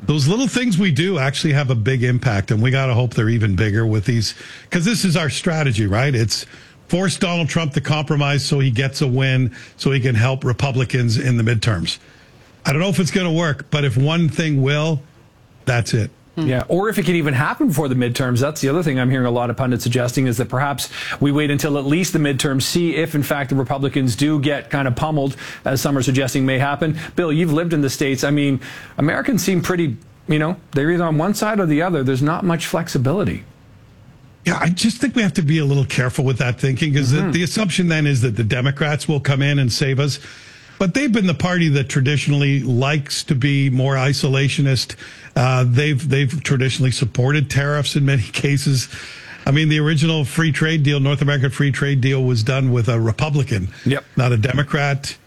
those little things we do actually have a big impact, and we got to hope they're even bigger with these, because this is our strategy, right? It's force Donald Trump to compromise so he gets a win, so he can help Republicans in the midterms. I don't know if it's going to work, but if one thing will, that's it. Yeah, or if it can even happen before the midterms. That's the other thing I'm hearing a lot of pundits suggesting, is that perhaps we wait until at least the midterms, see if, in fact, the Republicans do get kind of pummeled, as some are suggesting may happen. Bill, you've lived in the States. I mean, Americans seem pretty, they're either on one side or the other. There's not much flexibility. Yeah, I just think we have to be a little careful with that thinking, because the assumption then is that the Democrats will come in and save us. But they've been the party that traditionally likes to be more isolationist. They've traditionally supported tariffs in many cases. I mean, the original free trade deal, North American free trade deal, was done with a Republican, not a Democrat.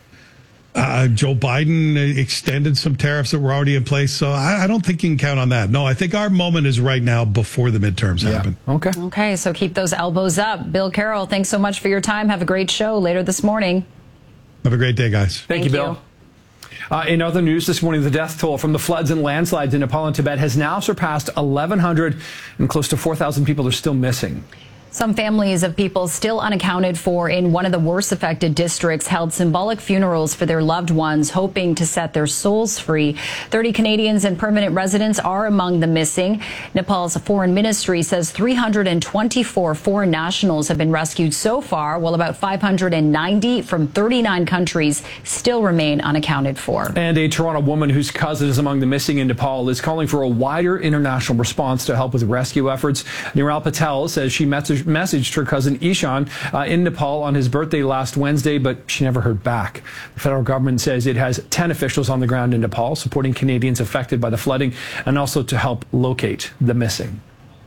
Joe Biden extended some tariffs that were already in place. So I don't think you can count on that. No, I think our moment is right now before the midterms happen. Okay, so keep those elbows up. Bill Carroll, thanks so much for your time. Have a great show later this morning. Have a great day, guys. Thank you, Bill. In other news this morning, the death toll from the floods and landslides in Nepal and Tibet has now surpassed 1,100, and close to 4,000 people are still missing. Some families of people still unaccounted for in one of the worst affected districts held symbolic funerals for their loved ones, hoping to set their souls free. 30 Canadians and permanent residents are among the missing. Nepal's foreign ministry says 324 foreign nationals have been rescued so far, while about 590 from 39 countries still remain unaccounted for. And a Toronto woman whose cousin is among the missing in Nepal is calling for a wider international response to help with rescue efforts. Niral Patel says she messaged her cousin Ishan in Nepal on his birthday last Wednesday, but she never heard back. The federal government says it has 10 officials on the ground in Nepal supporting Canadians affected by the flooding, and also to help locate the missing.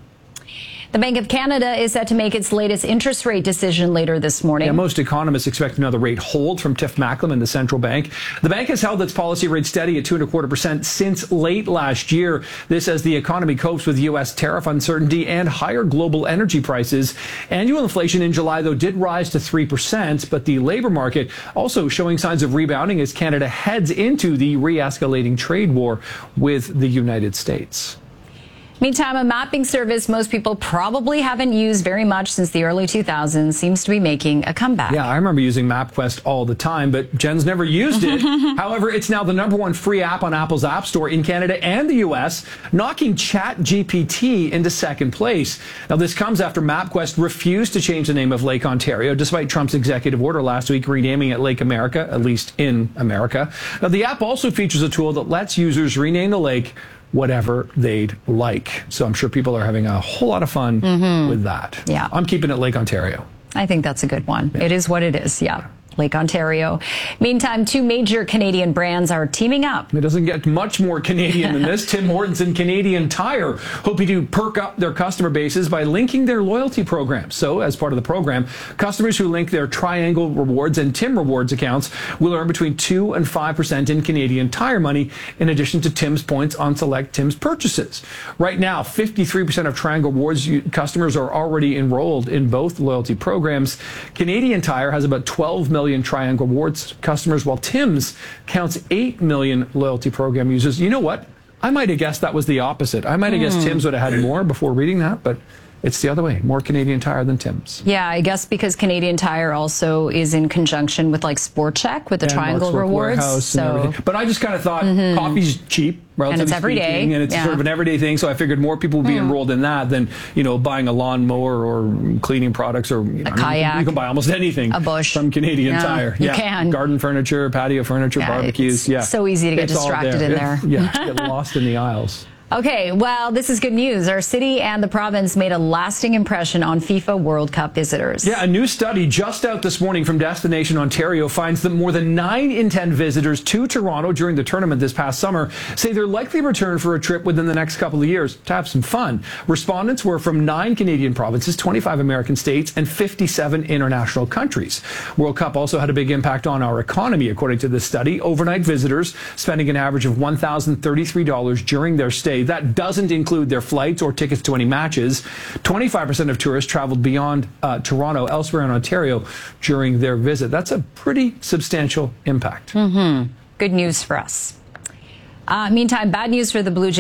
The Bank of Canada is set to make its latest interest rate decision later this morning. Yeah, most economists expect another rate hold from Tiff Macklem and the central bank. The bank has held its policy rate steady at 2.25% since late last year. This as the economy copes with U.S. tariff uncertainty and higher global energy prices. Annual inflation in July, though, did rise to 3%, but the labor market also showing signs of rebounding as Canada heads into the re-escalating trade war with the United States. Meantime, a mapping service most people probably haven't used very much since the early 2000s seems to be making a comeback. Yeah, I remember using MapQuest all the time, but Jen's never used it. However, it's now the #1 free app on Apple's App Store in Canada and the U.S., knocking ChatGPT into second place. Now, this comes after MapQuest refused to change the name of Lake Ontario, despite Trump's executive order last week renaming it Lake America, at least in America. Now, the app also features a tool that lets users rename the lake whatever they'd like. So I'm sure people are having a whole lot of fun with that. Yeah. I'm keeping it Lake Ontario. I think that's a good one. Yeah. It is what it is. Yeah. Lake Ontario. Meantime, two major Canadian brands are teaming up. It doesn't get much more Canadian than this. Tim Hortons and Canadian Tire hoping to perk up their customer bases by linking their loyalty programs. So, as part of the program, customers who link their Triangle Rewards and Tim Rewards accounts will earn between 2 and 5% in Canadian Tire money, in addition to Tim's points on select Tim's purchases. Right now, 53% of Triangle Rewards customers are already enrolled in both loyalty programs. Canadian Tire has about 12 million Triangle Rewards customers, while Tim's counts 8 million loyalty program users. You know what? I might have guessed that was the opposite. I might have guessed Tim's would have had more before reading that, but it's the other way. More Canadian Tire than Tim's. Yeah, I guess because Canadian Tire also is in conjunction with like Sport Check with the Triangle Rewards. So, but I just kind of thought coffee's cheap, relatively and it's every speaking, day. And it's sort of an everyday thing. So I figured more people would be enrolled in that than, buying a lawnmower or cleaning products or a kayak. You can buy almost anything. A bush. From Canadian Tire. You can. Garden furniture, patio furniture, barbecues. It's so easy to get distracted in there. Get lost in the aisles. Okay, well, this is good news. Our city and the province made a lasting impression on FIFA World Cup visitors. Yeah, a new study just out this morning from Destination Ontario finds that more than 9 in 10 visitors to Toronto during the tournament this past summer say they're likely to return for a trip within the next couple of years to have some fun. Respondents were from 9 Canadian provinces, 25 American states, and 57 international countries. World Cup also had a big impact on our economy, according to this study. Overnight visitors spending an average of $1,033 during their stay. That doesn't include their flights or tickets to any matches. 25% of tourists traveled beyond Toronto, elsewhere in Ontario, during their visit. That's a pretty substantial impact. Good news for us. Meantime, bad news for the Blue Jays.